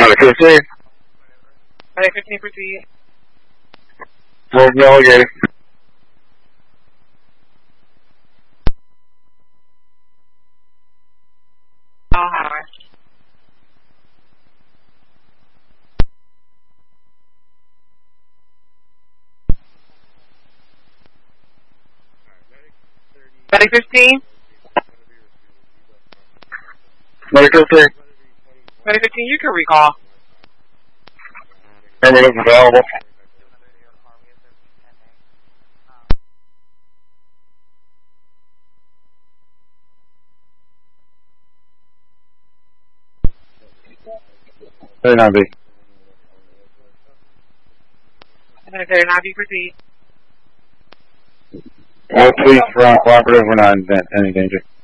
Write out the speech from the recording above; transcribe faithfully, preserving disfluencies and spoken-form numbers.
fifteen. Medic fifteen, proceed. Well, delegated. Oh, hi. Medic fifteen? Medic fifteen. Medic fifteen, you can recall. Everyone is available. thirty-nine B. Medic thirty-nine B, proceed. Well, please, we're on cooperative. We're not in any danger.